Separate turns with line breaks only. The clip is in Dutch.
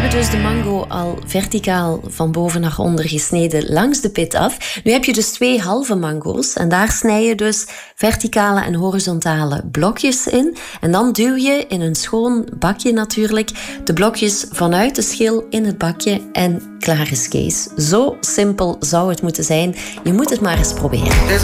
hebben dus de mango al verticaal van boven naar onder gesneden langs de pit af. Nu heb je dus 2 halve mango's en daar snij je dus verticale en horizontale blokjes in. En dan duw je in een schoon bakje natuurlijk de blokjes vanuit de schil in het bakje en klaar is Kees. Zo simpel zou het moeten zijn. Je moet het maar eens proberen.